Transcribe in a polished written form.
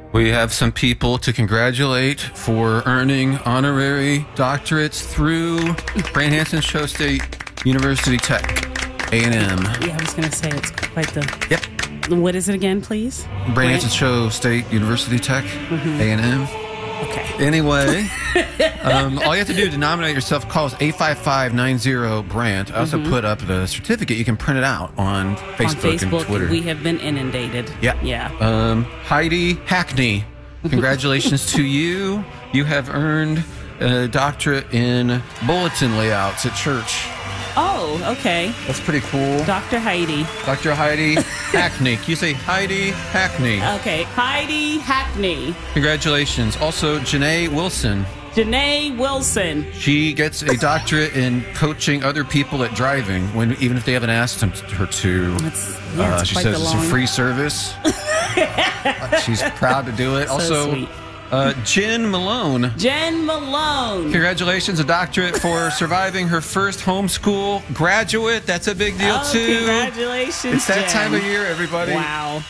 We have some people to congratulate for earning honorary doctorates through Brant Hansen Show State University Tech, A&M. Yeah, I was going to say it's quite the... Yep. What is it again, please? Brant Hansen Show State University Tech, A&M. Okay. Anyway, all you have to do to nominate yourself, call us 855-90-BRANT. I also put up the certificate. You can print it out on Facebook and Twitter. We have been inundated. Yeah. Heidi Hackney, congratulations to you. You have earned a doctorate in bulletin layouts at church. Oh, okay. That's pretty cool. Dr. Heidi. Dr. Heidi Hackney. Can you say Heidi Hackney? Okay. Heidi Hackney. Congratulations. Also, Janae Wilson. Janae Wilson. She gets a doctorate in coaching other people at driving, even if they haven't asked her to. She says it's a free service. She's proud to do it. So also, sweet. Jen Malone. Jen Malone. Congratulations, a doctorate for surviving her first homeschool graduate. That's a big deal, too. Congratulations, It's that Jen. time of year, everybody. Wow.